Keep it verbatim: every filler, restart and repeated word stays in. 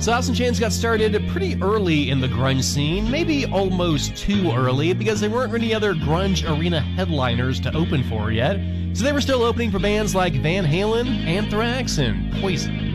So Alice in Chains got started pretty early in the grunge scene, maybe almost too early, because there weren't any other grunge arena headliners to open for yet. So they were still opening for bands like Van Halen, Anthrax, and Poison.